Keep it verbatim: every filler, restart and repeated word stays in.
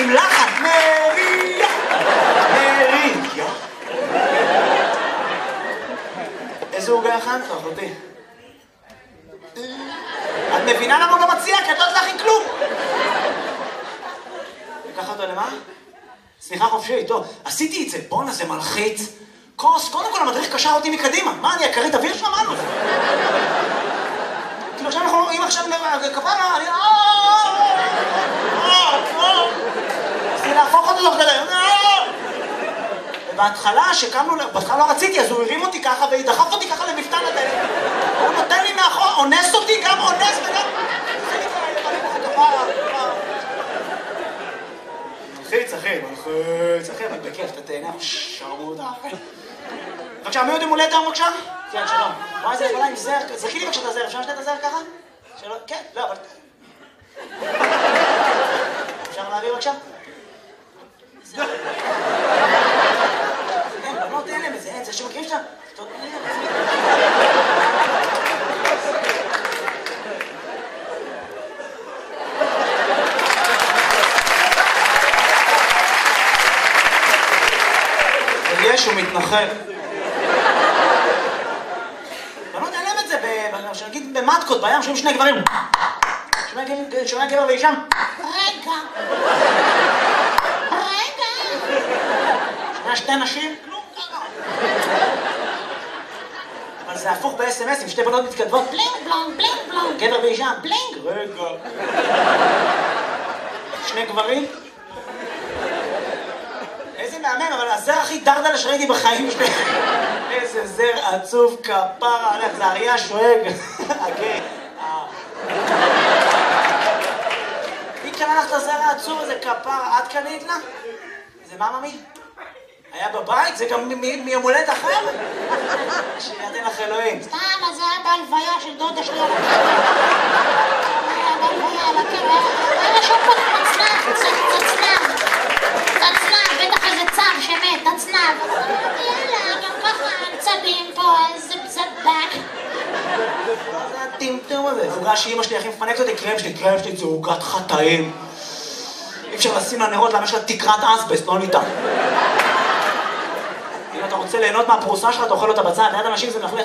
עם לחן, מריה, מריה. איזה עוגה הכנת, אחותי? את מבינה למה הוא לא מציע? כי את לא תלכי כלום. לקחה אותו למה? סליחה חופשי, טוב, עשיתי את זה, בונה, זה מלחיץ. כוס, קודם כל המדריך קשר אותי מקדימה. מה, אני הכרית אוויר שמענו? כאילו עכשיו אנחנו, אם עכשיו כפרה, אני... רציתי להפוך אותו תוך כדי. ובהתחלה, שקמנו, בהתחלה לא רציתי, אז הוא הרים אותי ככה ודחף אותי ככה למפתן הדלת. הוא נותן לי מאחור, אונס אותי, גם אונס וגם... מלחיץ, אחי, מלחיץ, אחי, אבל בכיף, אתה תהנה, שרמודה, אחי. בבקשה, מי עוד עם הולדת היום, בבקשה? כן, שלום. וואי, זה יכולה עם זר, זרקי לי בבקשה את הזר, אפשר לשתת את הזר ככה? שלום, כן, לא, אבל... אפשר להביא בבקשה? אין, בנות אין להם את זה, אין, זה שמכירים שאתה... יש, הוא מתנחל. בנות אין להם את זה, שנגיד במטקות, בים, שומעים שני גברים. שומע גבר ואישה. רגע. רגע. שומע שתי נשים? כלום ככה. אבל זה הפוך ב-אס אם אס, עם שתי בנות מתכתבות. בלינג בלונג, בלינג בלונג. גבר ואישה. בלינג. רגע. שני גברים? איזה מהמם, אבל הזר הכי דרדלה שראיתי בחיים שלי. איזה זר עצוב כפרה עליך, זה אריה שואג. אגי. מי קנה לך את הזר העצוב הזה כפרה? את קנית לה? זה מה ממי? היה בבית? זה גם מיום הולדת אחר? שיתן לך אלוהים. סתם, אז זה היה בהלוויה של דודה שלי על הקבר. היה בהלוויה על הקבר. היה שם פה תצנב, תצנב. תצנב, בטח איזה צב שמת, תצנב. יאללה, גם ככה צבים פה, איזה בזבק. זה הטמטום הזה. עוגה שאמא שלי הכי מפנקת אותי, קרם שלי, קרם שלי, זה עוגת חטאים. אי אפשר לשים לה נרות, למה יש לה תקרת אסבסט, לא ניתן. אם אתה רוצה ליהנות מהפרוסה שלך, אתה אוכל אותה בצד, ליד אנשים זה מלכלך.